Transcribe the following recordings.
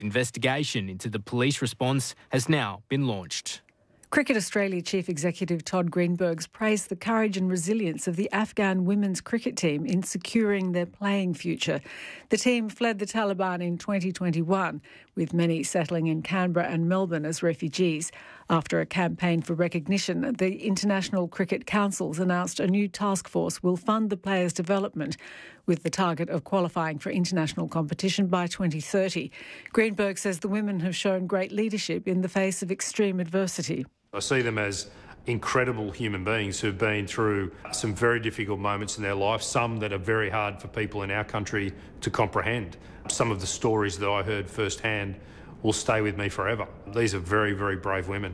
Investigation into the police response has now been launched. Cricket Australia Chief Executive Todd Greenberg's praised the courage and resilience of the Afghan women's cricket team in securing their playing future. The team fled the Taliban in 2021, with many settling in Canberra and Melbourne as refugees. After a campaign for recognition, the International Cricket Council's announced a new task force will fund the players' development, with the target of qualifying for international competition by 2030. Greenberg says the women have shown great leadership in the face of extreme adversity. I see them as incredible human beings who've been through some very difficult moments in their life, some that are very hard for people in our country to comprehend. Some of the stories that I heard firsthand will stay with me forever. These are very, very brave women.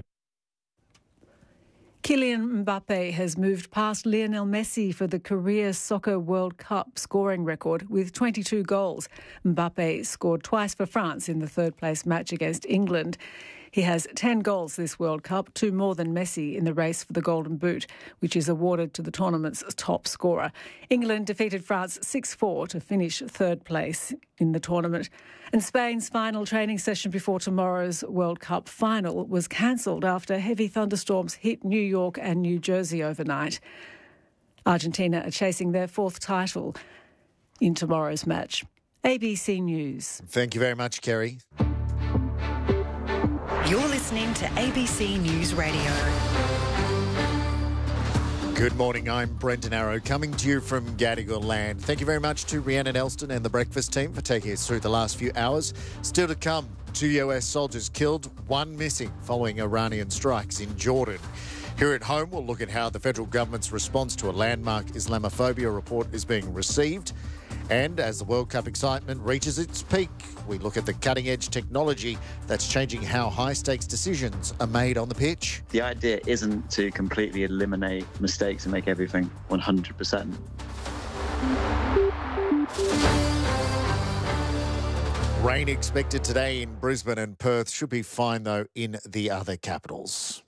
Kylian Mbappe has moved past Lionel Messi for the career Soccer World Cup scoring record with 22 goals. Mbappe scored twice for France in the third-place match against England. He has 10 goals this World Cup, 2 more than Messi in the race for the Golden Boot, which is awarded to the tournament's top scorer. England defeated France 6-4 to finish third place in the tournament. And Spain's final training session before tomorrow's World Cup final was cancelled after heavy thunderstorms hit New York and New Jersey overnight. Argentina are chasing their 4th title in tomorrow's match. ABC News. Thank you very much, Kerry. You're listening to ABC News Radio. Good morning, I'm Brendan Arrow, coming to you from Gadigal land. Thank you very much to Rhiannon Elston and the Breakfast team for taking us through the last few hours. Still to come, 2 US soldiers killed, 1 missing following Iranian strikes in Jordan. Here at home, we'll look at how the federal government's response to a landmark Islamophobia report is being received. And as the World Cup excitement reaches its peak, we look at the cutting-edge technology that's changing how high-stakes decisions are made on the pitch. The idea isn't to completely eliminate mistakes and make everything 100%. Rain expected today in Brisbane and Perth. Should be fine, though, in the other capitals.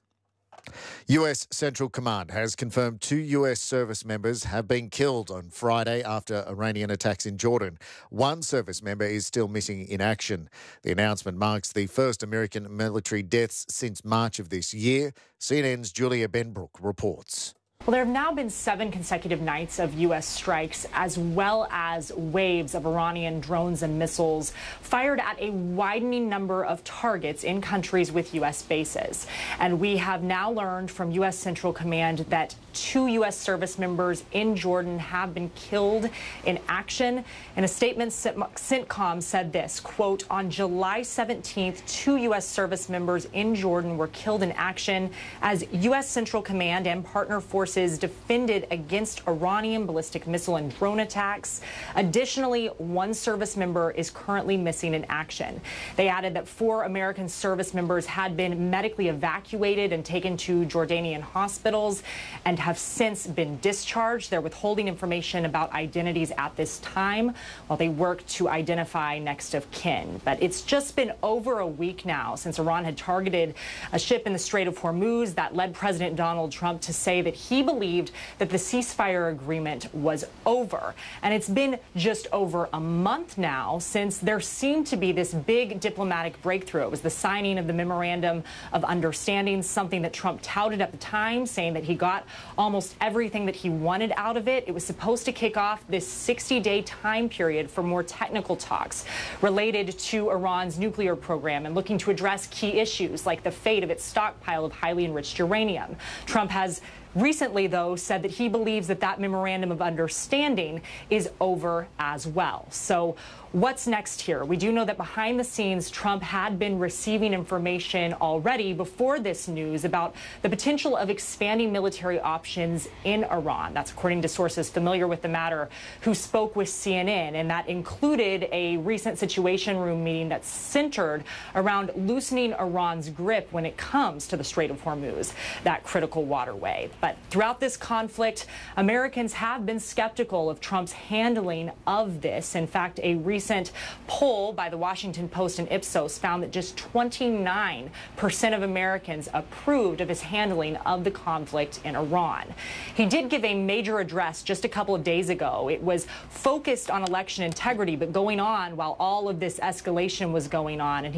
US Central Command has confirmed 2 US service members have been killed on Friday after Iranian attacks in Jordan. 1 service member is still missing in action. The announcement marks the first American military deaths since March of this year. CNN's Julia Benbrook reports. Well, there have now been 7 consecutive nights of U.S. strikes, as well as waves of Iranian drones and missiles fired at a widening number of targets in countries with U.S. bases. And we have now learned from U.S. Central Command that 2 U.S. service members in Jordan have been killed in action. In a statement, CENTCOM said this, quote, on July 17th, 2 U.S. service members in Jordan were killed in action as U.S. Central Command and partner forces defended against Iranian ballistic missile and drone attacks. Additionally, 1 service member is currently missing in action. They added that 4 American service members had been medically evacuated and taken to Jordanian hospitals and have since been discharged. They're withholding information about identities at this time while they work to identify next of kin. But it's just been over a week now since Iran had targeted a ship in the Strait of Hormuz that led President Donald Trump to say that he believed that the ceasefire agreement was over. And it's been just over a month now since there seemed to be this big diplomatic breakthrough. It was the signing of the Memorandum of Understanding, something that Trump touted at the time, saying that he got almost everything that he wanted out of it. It was supposed to kick off this 60-day time period for more technical talks related to Iran's nuclear program and looking to address key issues like the fate of its stockpile of highly enriched uranium. Trump has recently, though, said that he believes that that Memorandum of Understanding is over as well. So what's next here? We do know that behind the scenes, Trump had been receiving information already before this news about the potential of expanding military options in Iran. That's according to sources familiar with the matter who spoke with CNN, and that included a recent Situation Room meeting that's centered around loosening Iran's grip when it comes to the Strait of Hormuz, that critical waterway. But throughout this conflict, Americans have been skeptical of Trump's handling of this. In fact, a recent recent poll by the Washington Post and Ipsos found that just 29% of Americans approved of his handling of the conflict in Iran. He did give a major address just a couple of days ago. It was focused on election integrity, but going on while all of this escalation was going on. And